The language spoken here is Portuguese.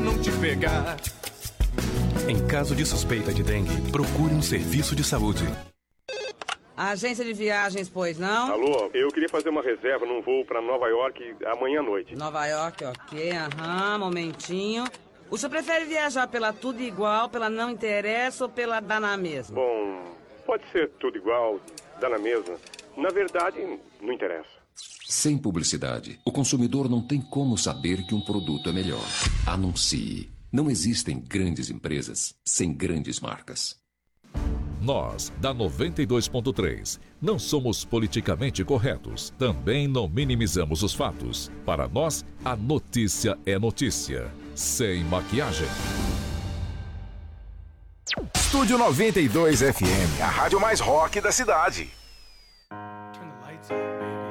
não te pegar. Em caso de suspeita de dengue, procure um serviço de saúde. Agência de viagens, pois não? Alô, eu queria fazer uma reserva num voo para Nova York amanhã à noite. Nova York, ok, momentinho. O senhor prefere viajar pela tudo igual, pela não interessa ou pela dá na mesma? Bom, pode ser tudo igual, dá na mesma. Na verdade, não interessa. Sem publicidade, o consumidor não tem como saber que um produto é melhor. Anuncie. Não existem grandes empresas sem grandes marcas. Nós, da 92.3, não somos politicamente corretos. Também não minimizamos os fatos. Para nós, a notícia é notícia. Sem maquiagem. Estúdio 92 FM, a rádio mais rock da cidade.